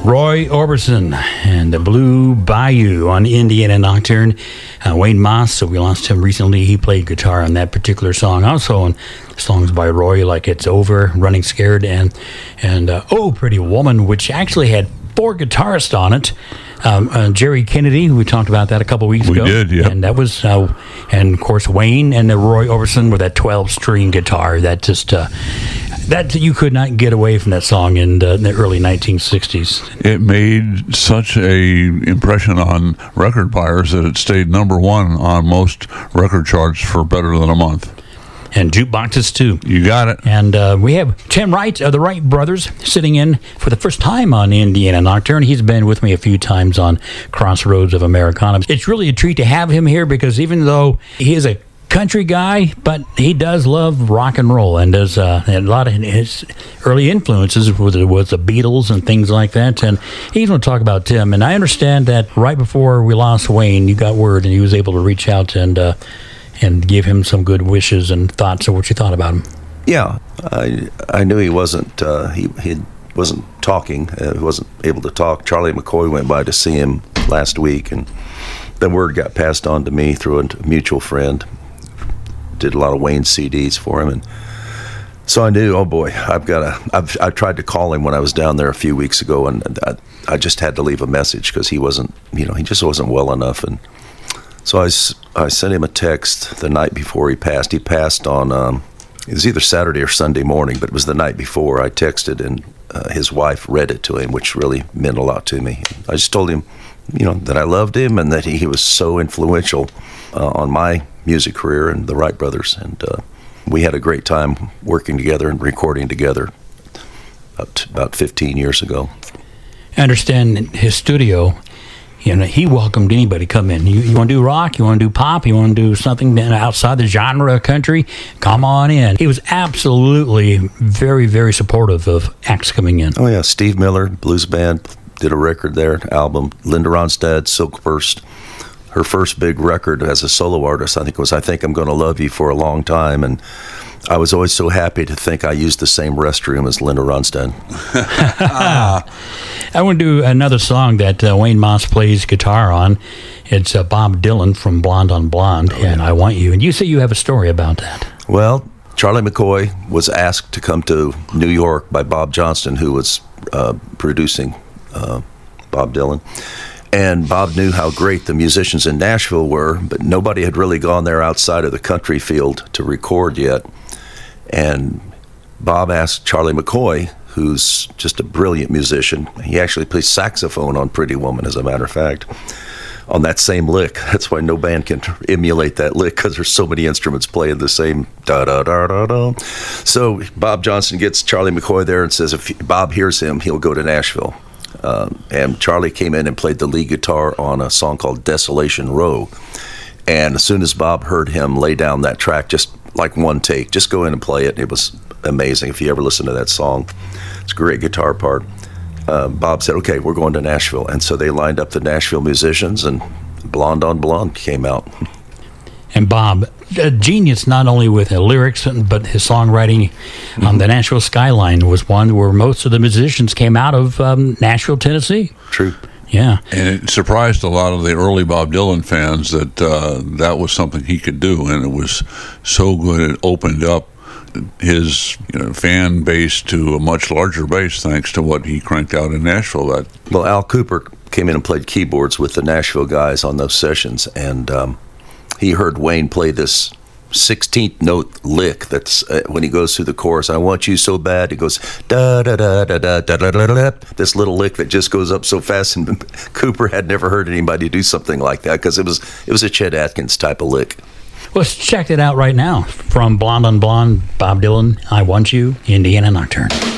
Roy Orbison and the Blue Bayou on Indiana Nocturne. Wayne Moss, so we lost him recently. He played guitar on that particular song. Also on songs by Roy like It's Over, Running Scared, and Oh Pretty Woman, which actually had 4 guitarists on it. Jerry Kennedy, we talked about that a couple weeks ago. We did, yeah. And that was, and of course Wayne and Roy Orbison with that 12-string guitar. That just, that you could not get away from that song in the early 1960s. It made such a impression on record buyers that it stayed number 1 on most record charts for better than a month. And jukeboxes too. You got it. And we have Tim Wright of the Wright Brothers sitting in for the first time on Indiana Nocturne. He's been with me a few times on Crossroads of Americana. It's really a treat to have him here because even though he is a country guy, but he does love rock and roll, and there's a lot of his early influences was the Beatles and things like that. And he's going to talk about Tim. And I understand that right before we lost Wayne, you got word and he was able to reach out and give him some good wishes and thoughts of what you thought about him. Yeah, I knew he wasn't he wasn't talking. He wasn't able to talk. Charlie McCoy went by to see him last week, and the word got passed on to me through a mutual friend. Did a lot of Wayne CDs for him, and so I knew, oh boy, I tried to call him when I was down there a few weeks ago, and I just had to leave a message because he wasn't, he just wasn't well enough. And so I sent him a text the night before he passed. He passed on, it was either Saturday or Sunday morning, but it was the night before. I texted, and his wife read it to him, which really meant a lot to me. I just told him, that I loved him and that he was so influential on my music career and the Wright Brothers. And we had a great time working together and recording together about 15 years ago. I understand his studio, he welcomed anybody come in. You want to do rock? You want to do pop? You want to do something outside the genre of country? Come on in. He was absolutely very, very supportive of acts coming in. Oh, yeah. Steve Miller, blues band, did a record there, album. Linda Ronstadt, Silkburst. Her first big record as a solo artist, I think I'm Gonna Love You for a long time. And I was always so happy to think I used the same restroom as Linda Ronstadt. I want to do another song that Wayne Moss plays guitar on. It's Bob Dylan from Blonde on Blonde, and I Want You. And you say you have a story about that. Well, Charlie McCoy was asked to come to New York by Bob Johnston, who was producing Bob Dylan. And Bob knew how great the musicians in Nashville were, but nobody had really gone there outside of the country field to record yet. And Bob asked Charlie McCoy, who's just a brilliant musician. He actually plays saxophone on Pretty Woman, as a matter of fact, on that same lick. That's why no band can emulate that lick, because there's so many instruments playing the same da-da-da-da-da. So Bob Johnston gets Charlie McCoy there and says if Bob hears him, he'll go to Nashville. And Charlie came in and played the lead guitar on a song called Desolation Row. And as soon as Bob heard him lay down that track, just like one take, just go in and play it. It was amazing. If you ever listen to that song, it's a great guitar part. Bob said, okay, we're going to Nashville. And so they lined up the Nashville musicians, and Blonde on Blonde came out. And Bob, a genius not only with the lyrics, but his songwriting. The Nashville Skyline was one where most of the musicians came out of Nashville, Tennessee. True. Yeah. And it surprised a lot of the early Bob Dylan fans that that was something he could do, and it was so good it opened up his fan base to a much larger base thanks to what he cranked out in Nashville. Well, Al Cooper came in and played keyboards with the Nashville guys on those sessions, and he heard Wayne play this 16th note lick that's when he goes through the chorus, I want you so bad, he goes da da da da da da da da da, this little lick that just goes up so fast, and Cooper had never heard anybody do something like that, because it was a Chet Atkins type of lick. Let's check it out right now from Blonde on Blonde, Bob Dylan, I Want You, Indiana Nocturne.